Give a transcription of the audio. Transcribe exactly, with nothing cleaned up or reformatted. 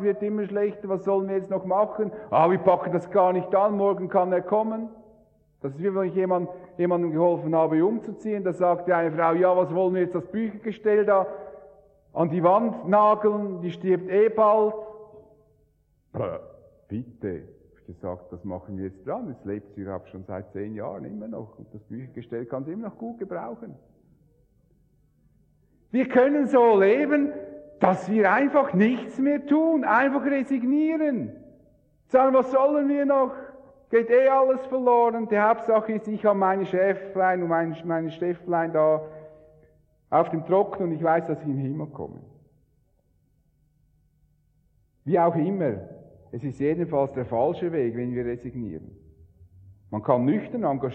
wird immer schlechter, was sollen wir jetzt noch machen? Ah, wir packen das gar nicht an, morgen kann er kommen. Das ist wie wenn ich jemand, jemandem geholfen habe, umzuziehen. Da sagte eine Frau, ja, was wollen wir jetzt das Büchergestell da an die Wand nageln, die stirbt eh bald. Bäh, bitte. Ich habe gesagt, das machen wir jetzt dran. Es lebt sie überhaupt schon seit zehn Jahren immer noch. Und das Büchergestell kann sie immer noch gut gebrauchen. Wir können so leben, dass wir einfach nichts mehr tun, einfach resignieren. Sagen, was sollen wir noch? Geht eh alles verloren. Die Hauptsache ist, ich habe meine Schäflein und meine, meine Stäfflein da auf dem Trocknen und ich weiß, dass ich in den Himmel komme. Wie auch immer, es ist jedenfalls der falsche Weg, wenn wir resignieren. Man kann nüchtern engagieren.